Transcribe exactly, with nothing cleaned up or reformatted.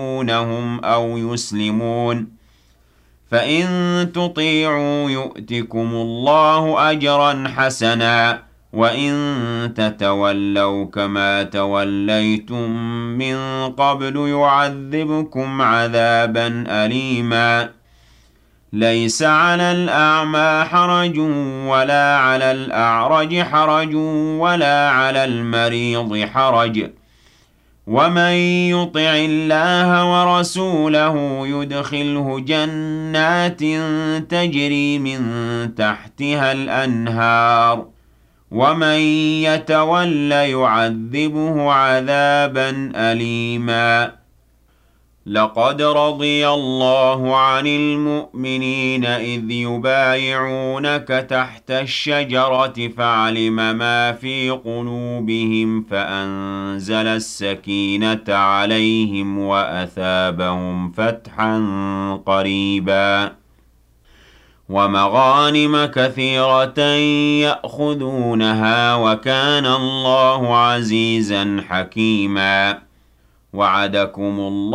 يُؤْمِنُونَهُمْ أَوْ يُسْلِمُونَ فَإِن تُطِيعُوا يُؤْتِكُمُ اللَّهُ أَجْرًا حَسَنًا وَإِن تَتَوَلَّوْا كَمَا تَوَلَّيْتُم مِّن قَبْلُ يُعَذِّبْكُمْ عَذَابًا أَلِيمًا لَيْسَ عَلَى الْأَعْمَىٰ حَرَجٌ وَلَا عَلَى الْأَعْرَجِ حَرَجٌ وَلَا عَلَى الْمَرِيضِ حَرَجٌ ۗ وَمَن يُطِعِ اللَّهَ وَرَسُولَهُ يُدْخِلْهُ جَنَّاتٍ تَجْرِي مِن تَحْتِهَا الْأَنْهَارُ ۖ وَمَن يَتَوَلَّ يُعَذِّبْهُ عَذَابًا أَلِيمًا لَقَدْ رَضِيَ اللَّهُ عَنِ الْمُؤْمِنِينَ إِذْ يُبَايِعُونَكَ تَحْتَ الشَّجَرَةِ فَعَلِمَ مَا فِي قُلُوبِهِمْ فَأَنزَلَ السَّكِينَةَ عَلَيْهِمْ وَأَثَابَهُمْ فَتْحًا قَرِيبًا وَمَغَانِمَ كَثِيرَةً يَأْخُذُونَهَا وَكَانَ اللَّهُ عَزِيزًا حَكِيمًا وَعَدَكُمُ اللَّهُ